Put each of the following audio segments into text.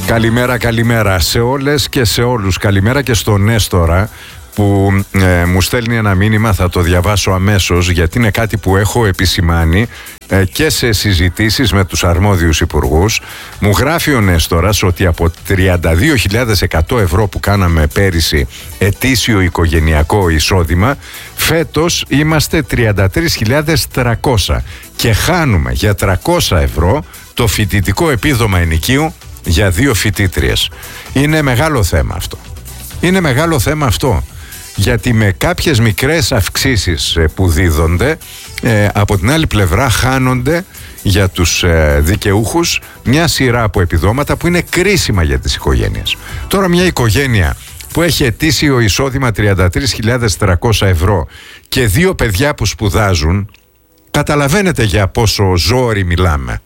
Καλημέρα σε όλες και σε όλους. Καλημέρα και στον Νέστορα που μου στέλνει ένα μήνυμα, θα το διαβάσω αμέσως, γιατί είναι κάτι που έχω επισημάνει και σε συζητήσεις με τους αρμόδιους υπουργούς. Μου γράφει ο Νέστορας ότι από 32.100 ευρώ που κάναμε πέρυσι ετήσιο οικογενειακό εισόδημα, φέτος είμαστε 33.300 και χάνουμε για 300 ευρώ το φοιτητικό επίδομα ενοικίου για 2 φοιτήτριες. Είναι μεγάλο θέμα αυτό. Είναι μεγάλο θέμα αυτό, γιατί με κάποιες μικρές αυξήσεις που δίδονται, από την άλλη πλευρά χάνονται για τους δικαιούχους μια σειρά από επιδόματα που είναι κρίσιμα για τις οικογένειες. Τώρα μια οικογένεια που έχει ετήσιο εισόδημα 33.300 ευρώ και 2 παιδιά που σπουδάζουν, καταλαβαίνετε για πόσο ζόρι μιλάμε.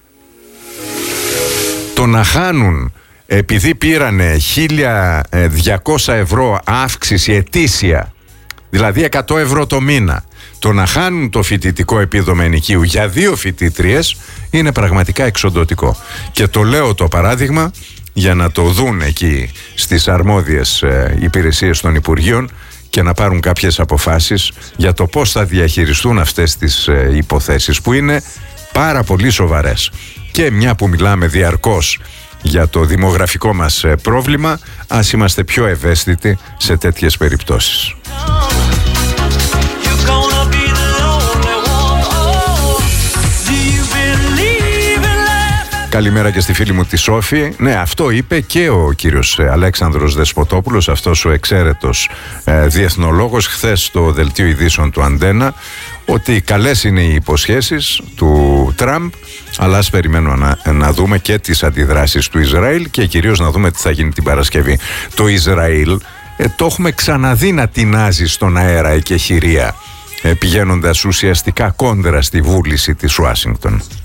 Το να χάνουν επειδή πήρανε 1.200 ευρώ αύξηση ετήσια, δηλαδή 100 ευρώ το μήνα, το να χάνουν το φοιτητικό επίδομα ενοικίου για 2 φοιτήτριες είναι πραγματικά εξοντωτικό. Και το λέω το παράδειγμα για να το δουν εκεί στις αρμόδιες υπηρεσίες των Υπουργείων και να πάρουν κάποιες αποφάσεις για το πώς θα διαχειριστούν αυτές τις υποθέσεις που είναι πάρα πολύ σοβαρές. Και μια που μιλάμε διαρκώς για το δημογραφικό μας πρόβλημα, ας είμαστε πιο ευαίσθητοι σε τέτοιες περιπτώσεις. Καλημέρα και στη φίλη μου τη Σόφη. Ναι, αυτό είπε και ο κύριος Αλέξανδρος Δεσποτόπουλος, αυτός ο εξαίρετος διεθνολόγος, χθες στο δελτίο ειδήσεων του Αντένα, ότι καλές είναι οι υποσχέσεις του Τραμπ, αλλά ας περιμένουμε να δούμε και τις αντιδράσεις του Ισραήλ και κυρίως να δούμε τι θα γίνει την Παρασκευή. Το Ισραήλ το έχουμε ξαναδεί να τεινάζει στον αέρα εκεχηρία, πηγαίνοντας ουσιαστικά κόντρα στη βούληση της Ουάσιγκτον.